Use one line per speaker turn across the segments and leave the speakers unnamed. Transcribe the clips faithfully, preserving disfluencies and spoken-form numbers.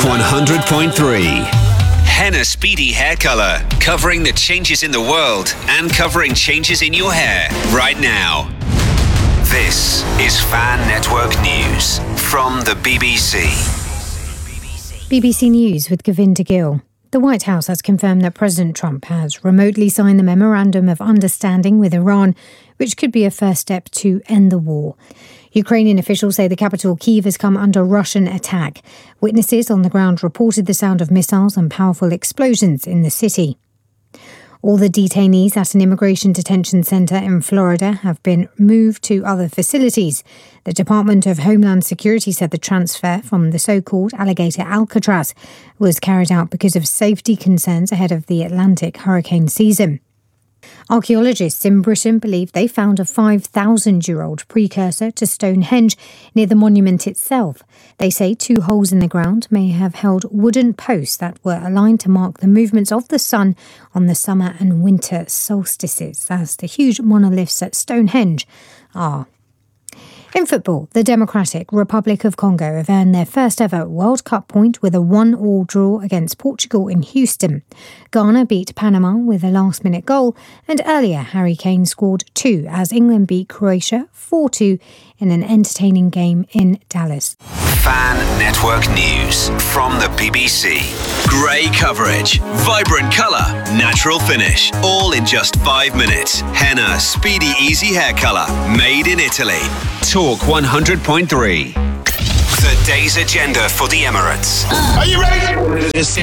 one hundred point three. Henna Speedy Hair Color, covering the changes in the world and covering changes in your hair right now. This is Fan Network News from the B B C.
B B C News with Govinda Gill. The White House has confirmed that President Trump has remotely signed the Memorandum of Understanding with Iran, which could be a first step to end the war. Ukrainian officials say the capital Kyiv has come under Russian attack. Witnesses on the ground reported the sound of missiles and powerful explosions in the city. All the detainees at an immigration detention centre in Florida have been moved to other facilities. The Department of Homeland Security said the transfer from the so-called Alligator Alcatraz was carried out because of safety concerns ahead of the Atlantic hurricane season. Archaeologists in Britain believe they found a five thousand year old precursor to Stonehenge near the monument itself. They say two holes in the ground may have held wooden posts that were aligned to mark the movements of the sun on the summer and winter solstices, as the huge monoliths at Stonehenge are. In football, the Democratic Republic of Congo have earned their first ever World Cup point with a one-all draw against Portugal in Houston. Ghana beat Panama with a last-minute goal, and earlier Harry Kane scored two as England beat Croatia four two in an entertaining game in Dallas.
Fan Network News from the B B C. Grey coverage, vibrant colour, natural finish, all in just five minutes. Henna Speedy Easy Hair Colour, made in Italy. Talk one hundred point three. The day's agenda for the Emirates.
Are you ready?
This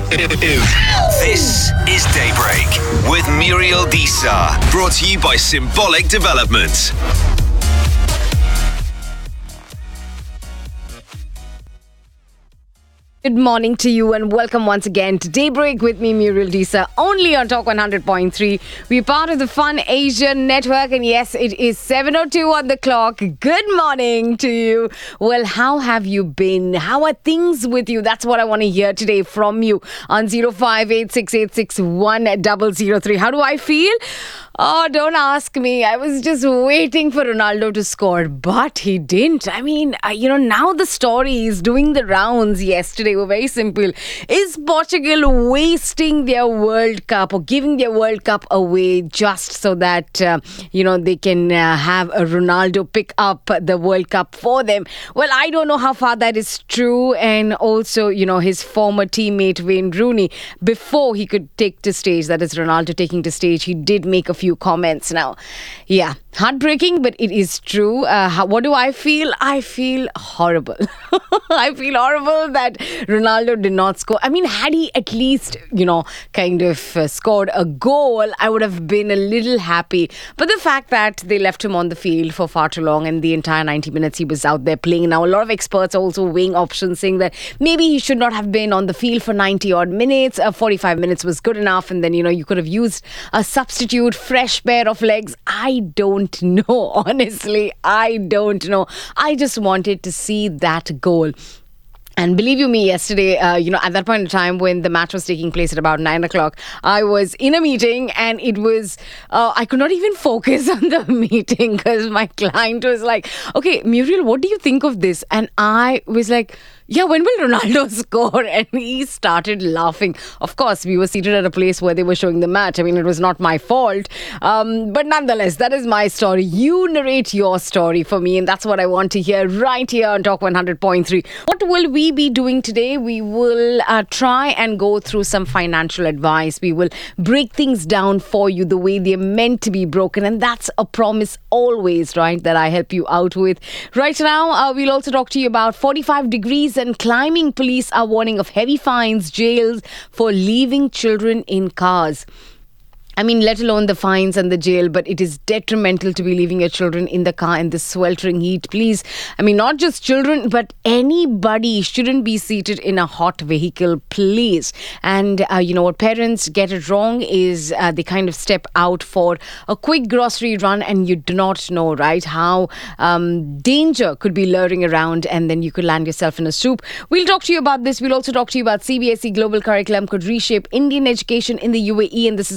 is Daybreak with Muriel Disa. Brought to you by Symbolic Development.
Good morning to you and welcome once again to Daybreak with me, Muriel Disa, only on Talk one hundred point three. We're part of the Fun Asia Network, and yes, it is seven oh two on the clock. Good morning to you. Well, how have you been? How are things with you? That's what I want to hear today from you on zero five eight six eight six one zero zero three. How do I feel? Oh, don't ask me. I was just waiting for Ronaldo to score, but he didn't. I mean, uh, you know, now the story is doing the rounds yesterday were very simple. Is Portugal wasting their World Cup or giving their World Cup away just so that, uh, you know, they can uh, have a Ronaldo pick up the World Cup for them? Well, I don't know how far that is true. And also, you know, his former teammate Wayne Rooney, before he could take to stage, that is Ronaldo taking to stage, he did make a few comments. Now, yeah, heartbreaking, but it is true. Uh, how, what do I feel? I feel horrible. I feel horrible that Ronaldo did not score. I mean, had he at least, you know, kind of uh, scored a goal, I would have been a little happy. But the fact that they left him on the field for far too long and the entire ninety minutes he was out there playing. Now, a lot of experts are also weighing options, saying that maybe he should not have been on the field for ninety odd minutes. Uh, forty-five minutes was good enough. And then, you know, you could have used a substitute, fresh pair of legs. I don't know. Honestly, I don't know. I just wanted to see that goal. And believe you me, yesterday, uh, you know, at that point in time when the match was taking place at about nine o'clock, I was in a meeting and it was, uh, I could not even focus on the meeting because my client was like, okay, Muriel, what do you think of this? And I was like, yeah, when will Ronaldo score? And he started laughing. Of course, we were seated at a place where they were showing the match. I mean, it was not my fault. Um, but nonetheless, that is my story. You narrate your story for me, and that's what I want to hear right here on Talk one hundred point three. What will we be doing today? We will uh, try and go through some financial advice. We will break things down for you the way they're meant to be broken. And that's a promise always, right, that I help you out with. Right now, uh, we'll also talk to you about forty-five degrees and climbing. Police are warning of heavy fines, jails for leaving children in cars. I mean, let alone the fines and the jail, but it is detrimental to be leaving your children in the car in this sweltering heat. Please, I mean, not just children, but anybody shouldn't be seated in a hot vehicle, please. And, uh, you know, what parents get it wrong is uh, they kind of step out for a quick grocery run and you do not know, right, how um, danger could be luring around and then you could land yourself in a soup. We'll talk to you about this. We'll also talk to you about C B S E global curriculum could reshape Indian education in the U A E, and this is according to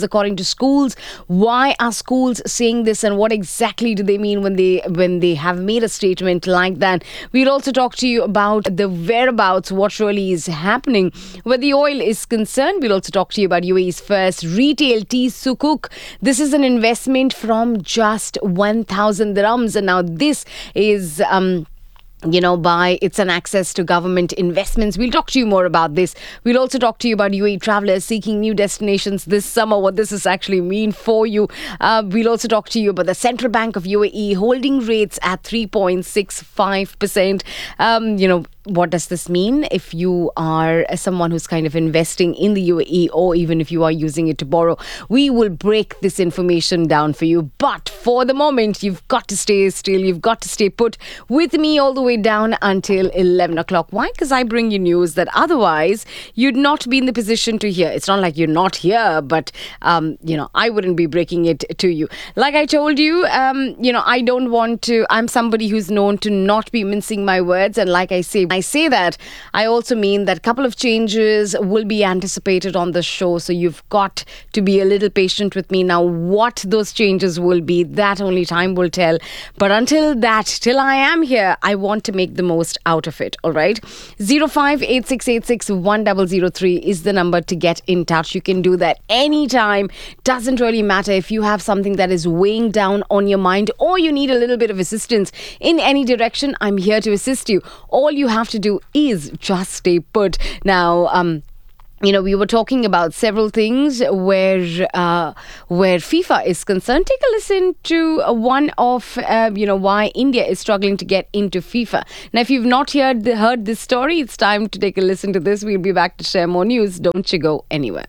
schools. Why are schools saying this, and what exactly do they mean when they when they have made a statement like that? We'll also talk to you about the whereabouts, what really is happening where the oil is concerned. We'll also talk to you about U A E's first retail tea sukuk. This is an investment from just one thousand dirhams, and now this is um you know, by it's an access to government investments. We'll talk to you more about this. We'll also talk to you about U A E travelers seeking new destinations this summer, what this is actually mean for you. Uh, we'll also talk to you about the Central Bank of U A E holding rates at three point six five percent. Um, you know, what does this mean if you are someone who's kind of investing in the U A E, or even if you are using it to borrow? We will break this information down for you. But for the moment, you've got to stay still. You've got to stay put with me all the way down until eleven o'clock. Why? Because I bring you news that otherwise you'd not be in the position to hear. It's not like you're not here, but, um, you know, I wouldn't be breaking it to you. Like I told you, um, you know, I don't want to, I'm somebody who's known to not be mincing my words. And like I say, I say that, I also mean that a couple of changes will be anticipated on the show. So you've got to be a little patient with me. Now, what those changes will be, that only time will tell. But until that, till I am here, I want to make the most out of it. All right. zero five eight six eight six one zero zero three is the number to get in touch. You can do that anytime. Doesn't really matter if you have something that is weighing down on your mind, or you need a little bit of assistance in any direction. I'm here to assist you. All you have to do is just stay put. Now, um, you know, we were talking about several things where uh, where FIFA is concerned. Take a listen to uh, one of, uh, you know, why India is struggling to get into FIFA. Now, if you've not heard, heard this story, it's time to take a listen to this. We'll be back to share more news. Don't you go anywhere.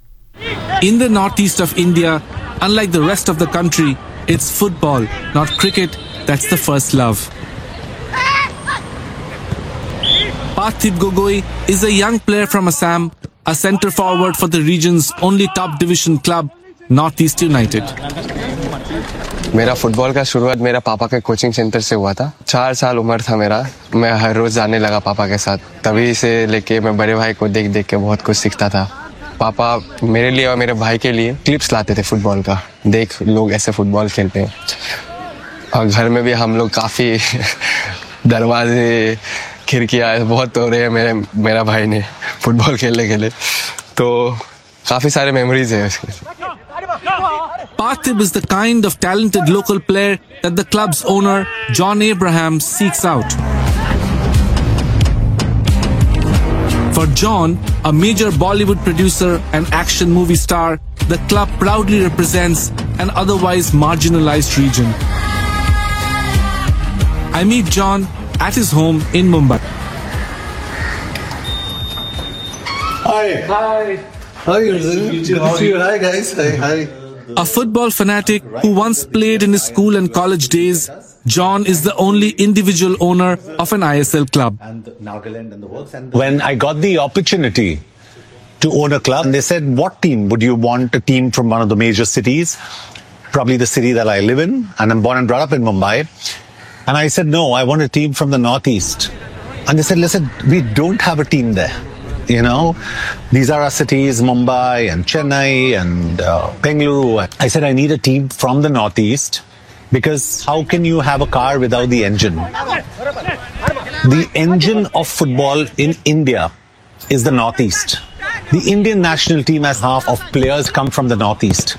In the northeast of India, unlike the rest of the country, it's football, not cricket, that's the first love. Parthiv Gogoi is a young player from Assam, a centre forward for the region's only top division club, Northeast United.
मेरा football का शुरुआत मेरा पापा के coaching centre से हुआ था। चार साल उम्र था मेरा, मैं हर रोज जाने लगा पापा के साथ। तभी से लेके मैं बड़े भाई को देख देख के बहुत कुछ सीखता था। पापा मेरे लिए और मेरे भाई के लिए क्लिप्स लाते थे फुटबॉल का, देख लोग ऐसे फुटबॉल खेलते हैं। और घर में भी हम लोग काफी दरवाजे खिड़कियाँ बहुत तोड़े हैं मेरे मेरा भाई ने फुटबॉल खेलने के लिए, तो काफी सारे मेमोरीज है उसके।
Parthiv is the kind of talented local player that the club's owner, John Abraham, seeks out. For John, a major Bollywood producer and action movie star, the club proudly represents an otherwise marginalized region. I meet John at his home in Mumbai.
Hi. Hi. How are you? Good to see you. Hi guys. Hi. Hi.
A football fanatic who once played in his school and college days, John is the only individual owner of an I S L club.
When I got the opportunity to own a club, they said, what team would you want? A team from one of the major cities, probably the city that I live in, and I'm born and brought up in Mumbai. And I said, no, I want a team from the Northeast. And they said, listen, we don't have a team there. You know, these are our cities, Mumbai and Chennai and uh, Bengaluru. I said, I need a team from the Northeast, because how can you have a car without the engine? The engine of football in India is the Northeast. The Indian national team has half of players come from the Northeast.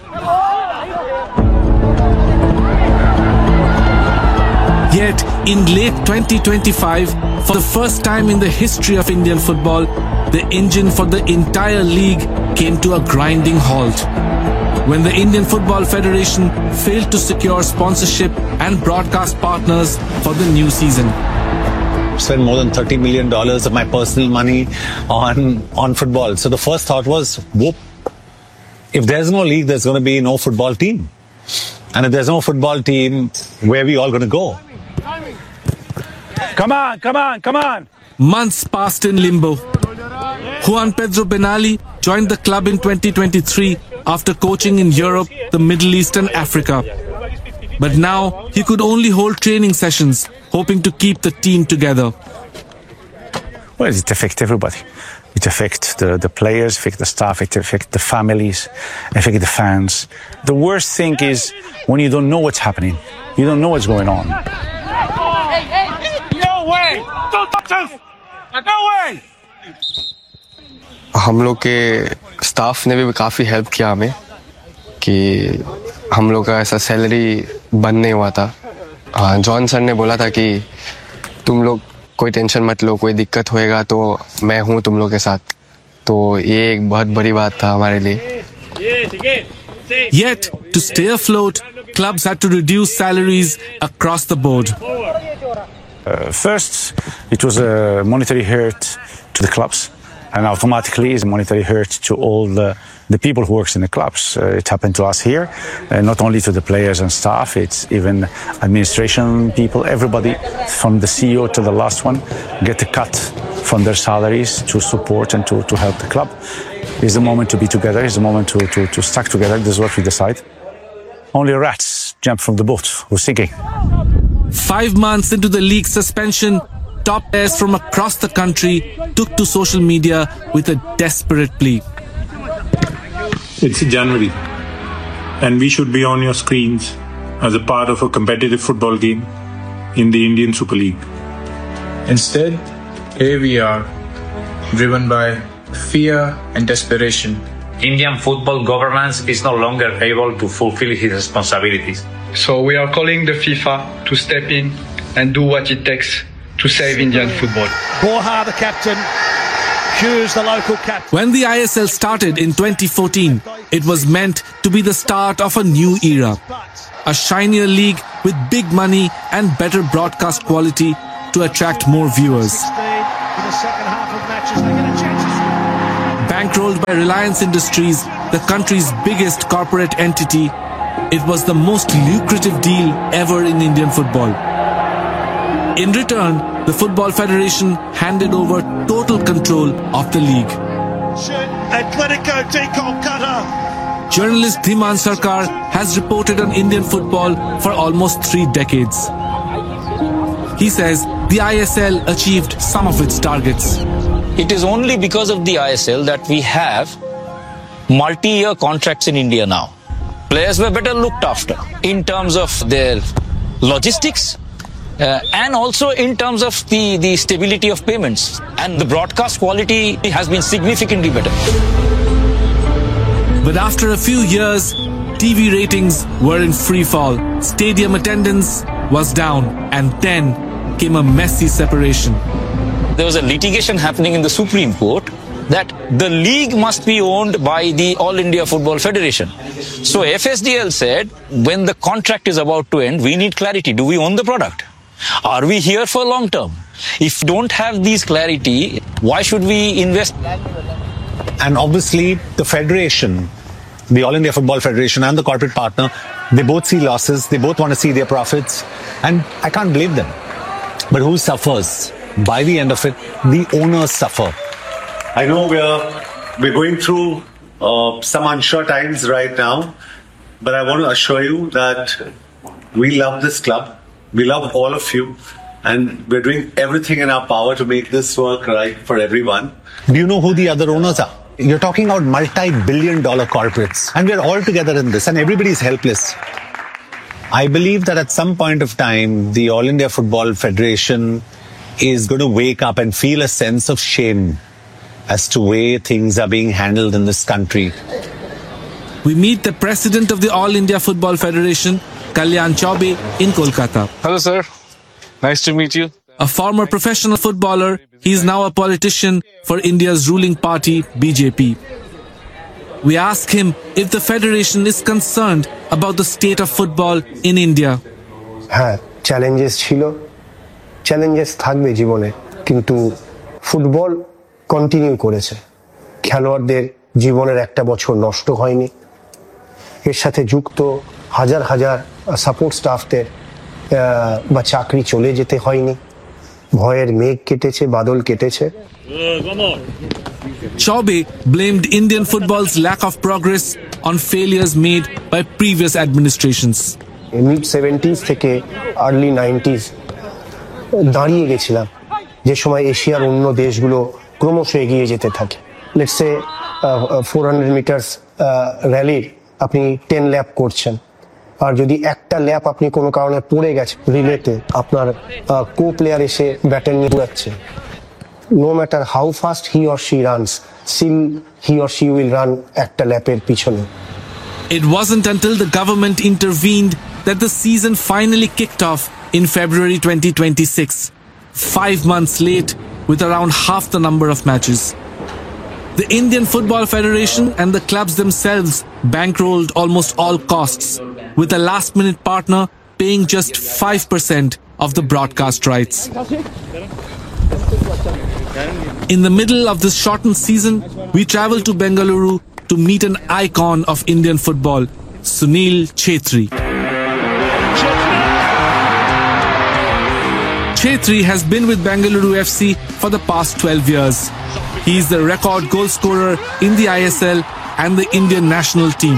Yet, in late twenty twenty-five, for the first time in the history of Indian football, the engine for the entire league came to a grinding halt when the Indian Football Federation failed to secure sponsorship and broadcast partners for the new season.
Spent more than thirty million dollars of my personal money on, on football. So the first thought was, whoop, if there's no league, there's going to be no football team. And if there's no football team, where are we all going to go?
Come on, come on, come on.
Months passed in limbo. Juan Pedro Benali joined the club in twenty twenty-three after coaching in Europe, the Middle East and Africa. But now he could only hold training sessions, hoping to keep the team together.
Well, it affects everybody. It affects the, the players, affects the staff, it affects the families, affects the fans. The worst thing is when you don't know what's happening. You don't know what's going on.
No way! Don't touch us! No way!
हम लोग के staff ने भी काफ़ी help किया हमें कि हम लोग का ऐसा सैलरी बंद नहीं हुआ था. हाँ, जॉन सर ने बोला था कि तुम लोग कोई टेंशन मत लो, कोई दिक्कत होएगा तो मैं हूँ तुम लोग के साथ. तो ये एक बहुत बड़ी बात था हमारे लिए.
Yet, to stay afloat, clubs had to reduce salaries across the board.
Uh, first, it was a monetary hurt to the clubs, and automatically is a monetary hurt to all the, the people who works in the clubs. Uh, it happened to us here, uh, not only to the players and staff, it's even administration people, everybody from the C E O to the last one get a cut from their salaries to support and to, to help the club. It's the moment to be together, it's the moment to, to, to stick together, this is what we decide. Only rats jump from the boat, who's sinking.
Five months into the league suspension, top players from across the country took to social media with a desperate plea.
It's January, and we should be on your screens as a part of a competitive football game in the Indian Super League.
Instead, here we are, driven by fear and desperation.
Indian football governance is no longer able to fulfill its responsibilities.
So we are calling the FIFA to step in and do what it takes to save Indian football.
Borja, the captain, Hughes, the local captain.
When the I S L started in twenty fourteen, it was meant to be the start of a new era. A shinier league with big money and better broadcast quality to attract more viewers. Bankrolled by Reliance Industries, the country's biggest corporate entity, it was the most lucrative deal ever in Indian football. In return, the Football Federation handed over total control of the league.
Atletico de Kolkata.
Journalist Dhiman Sarkar has reported on Indian football for almost three decades. He says the I S L achieved some of its targets.
It is only because of the I S L that we have multi-year contracts in India now. Players were better looked after in terms of their logistics uh, and also in terms of the, the stability of payments. And the broadcast quality has been significantly better.
But after a few years, T V ratings were in free fall. Stadium attendance was down, and then came a messy separation.
There was a litigation happening in the Supreme Court that the league must be owned by the All India Football Federation. So F S D L said, when the contract is about to end, we need clarity. Do we own the product? Are we here for long term? If we don't have these clarity, why should we invest?
And obviously, the federation, the All India Football Federation and the corporate partner, they both see losses. They both want to see their profits. And I can't blame them. But who suffers? By the end of it, the owners suffer.
I know we're we're going through uh, some unsure times right now, but I want to assure you that we love this club. We love all of you, and we're doing everything in our power to make this work right for everyone.
Do you know who the other owners are? You're talking about multi-billion dollar corporates, and we're all together in this, and everybody's helpless. I believe that at some point of time, the All India Football Federation is going to wake up and feel a sense of shame as to way things are being handled in this country.
We meet the president of the All India Football Federation, Kalyan Chaubey, in Kolkata.
Hello, sir. Nice to meet you.
A former professional footballer, he is now a politician for India's ruling party, B J P. We ask him if the federation is concerned about the state of football in India.
হ্যাঁ, challenges ছিল, challenges থাকবে জীবনে, কিন্তু football continue করেছে। খেলোয়াড়দের জীবনের একটা বছর নষ্ট হয়নি। এর সাথে যুক্ত হাজার হাজার সাপোর্ট স্টাফদের বা চাকরি চলে যেতে হয়নি। ভয়ের মেঘ কেটেছে, বাদল কেটেছে।
Chaubey blamed Indian football's lack of progress on failures made by previous administrations.
Mid seventies থেকে আর্লি নাইনটিজ দাঁড়িয়ে গেছিলাম, যে সময় এশিয়ার অন্য দেশগুলো ক্রমশ এগিয়ে যেতে থাকে। Let's say four hundred metres র্যালির আপনি টেন ল্যাপ করছেন, আর যদি একটা ল্যাপ আপনি কোনো কারণে পড়ে গেছে রিলেতে, আপনার কো প্লেয়ার এসে ব্যাটন নিয়ে ঘুরাচ্ছে, no matter how fast he or she runs, still he or she will run একটা ল্যাপের পিছনে।
It wasn't until the government intervened that the season finally kicked off in February twenty twenty-six, five months late with around half the number of matches. The Indian Football Federation and the clubs themselves bankrolled almost all costs, with a last-minute partner paying just five percent of the broadcast rights. In the middle of this shortened season, we travelled to Bengaluru to meet an icon of Indian football, Sunil Chhetri. Chhetri has been with Bengaluru F C for the past twelve years. He is the record goal scorer in the I S L and the Indian national team.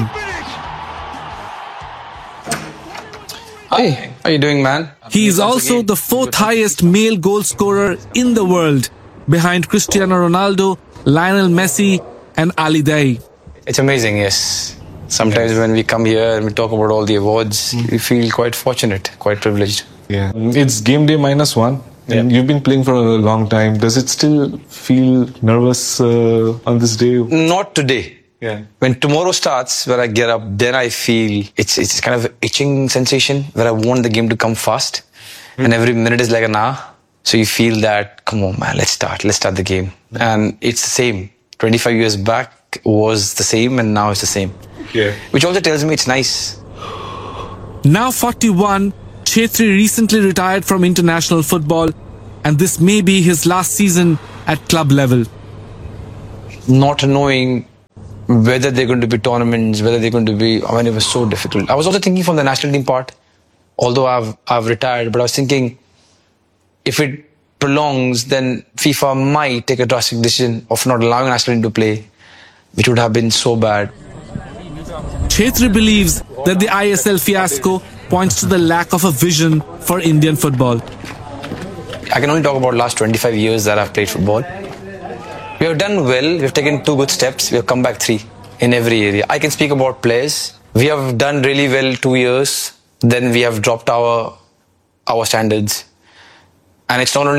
Hey, how you doing, man?
He is also the fourth highest male goal scorer in the world, behind Cristiano Ronaldo, Lionel Messi and Ali Daei.
It's amazing, yes. Sometimes when we come here and we talk about all the awards, we feel quite fortunate, quite privileged.
Yeah, it's game day minus one. And
Yeah.
you've been playing for a long time. Does it still feel nervous uh, on this day?
Not today.
Yeah.
When tomorrow starts, when I get up, then I feel it's it's kind of an itching sensation where I want the game to come fast, and every minute is like an hour. So you feel that, come on, man, let's start, let's start the game. And it's the same. twenty-five years back was the same, and now it's the same.
Yeah.
Which also tells me it's nice.
Now forty-one, Chhetri recently retired from international football, and this may be his last season at club level.
Not knowing whether they're going to be tournaments, whether they're going to be, I mean, it was so difficult. I was also thinking from the national team part, although I've I've retired, but I was thinking if it prolongs, then FIFA might take a drastic decision of not allowing national team to play, which would have been so bad.
Chhetri believes that the I S L fiasco points to the lack of a vision for Indian football.
I can only talk about last twenty-five years that I've played football. We have done well. We have taken two good steps. We have come back three in every area. I can speak about players. We have done really well two years. Then we have dropped our our standards. And it's not only